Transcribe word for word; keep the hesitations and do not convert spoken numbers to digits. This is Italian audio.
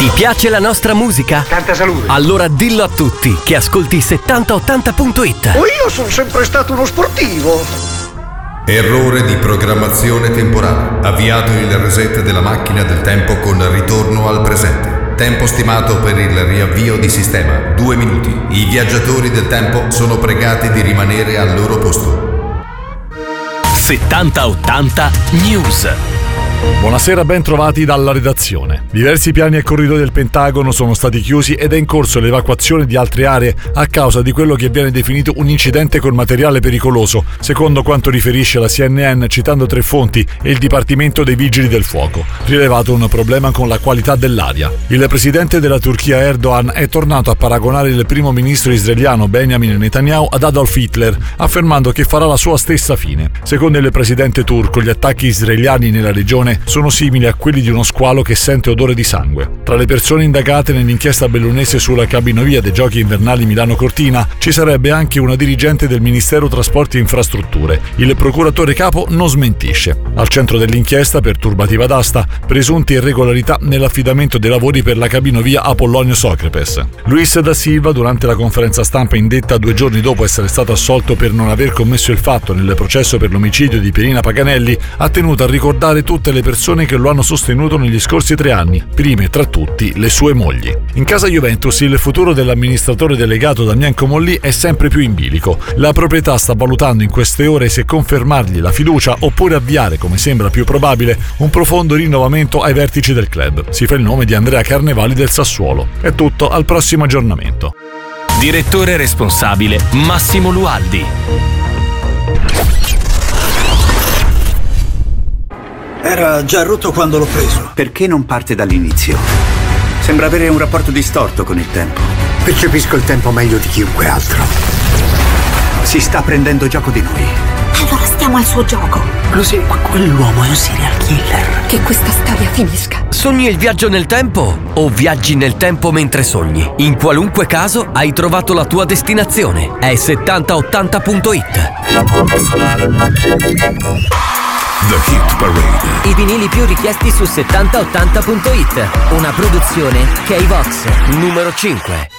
Ti piace la nostra musica? Tanta salute. Allora dillo a tutti che ascolti settanta ottanta punto it. O io sono sempre stato uno sportivo. Errore di programmazione temporale. Avviato il reset della macchina del tempo con ritorno al presente. Tempo stimato per il riavvio di sistema, due minuti. I viaggiatori del tempo sono pregati di rimanere al loro posto. settanta ottanta News. Buonasera, ben trovati dalla redazione. Diversi piani e corridoi del Pentagono sono stati chiusi ed è in corso l'evacuazione di altre aree a causa di quello che viene definito un incidente con materiale pericoloso, secondo quanto riferisce la C N N citando tre fonti e il Dipartimento dei Vigili del Fuoco. Rilevato un problema con la qualità dell'aria. Il presidente della Turchia Erdogan è tornato a paragonare il primo ministro israeliano Benjamin Netanyahu ad Adolf Hitler, affermando che farà la sua stessa fine. Secondo il presidente turco, gli attacchi israeliani nella regione sono simili a quelli di uno squalo che sente odore di sangue. Tra le persone indagate nell'inchiesta bellunese sulla cabinovia dei Giochi Invernali Milano-Cortina ci sarebbe anche una dirigente del Ministero Trasporti e Infrastrutture. Il procuratore capo non smentisce. Al centro dell'inchiesta per turbativa d'asta, presunte irregolarità nell'affidamento dei lavori per la cabinovia Apollonio-Socrepes. Luis da Silva, durante la conferenza stampa indetta due giorni dopo essere stato assolto per non aver commesso il fatto nel processo per l'omicidio di Pierina Paganelli, ha tenuto a ricordare tutte le persone che lo hanno sostenuto negli scorsi tre anni, prime tra tutti le sue mogli. In casa Juventus il futuro dell'amministratore delegato Damien Comolli è sempre più in bilico. La proprietà sta valutando in queste ore se confermargli la fiducia oppure avviare, come sembra più probabile, un profondo rinnovamento ai vertici del club. Si fa il nome di Andrea Carnevali del Sassuolo. È tutto, al prossimo aggiornamento. Direttore responsabile Massimo Lualdi. Era già rotto quando l'ho preso. Perché non parte dall'inizio? Sembra avere un rapporto distorto con il tempo. Percepisco il tempo meglio di chiunque altro. Si sta prendendo gioco di noi. Allora stiamo al suo gioco. Lo sai, ma quell'uomo è un serial killer. Che questa storia finisca. Sogni il viaggio nel tempo o viaggi nel tempo mentre sogni? In qualunque caso hai trovato la tua destinazione. È settanta ottanta punto it. The Hit Parade. I vinili più richiesti su settanta ottanta punto it. Una produzione K-Vox. Numero cinque.